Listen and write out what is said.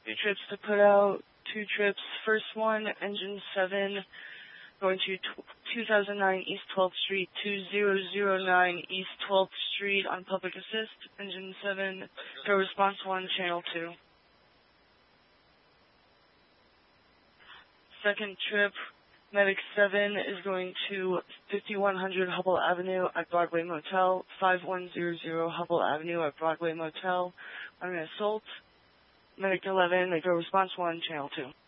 2 trips to put out, 2 trips. First one, engine 7, going to 2009 East 12th Street, 2009 East 12th Street on public assist. Engine 7, go response 1, channel 2. Second trip, Medic 7 is going to 5100 Hubble Avenue at Broadway Motel, 5100 Hubble Avenue at Broadway Motel on an assault. Medic 11, go response 1, channel 2.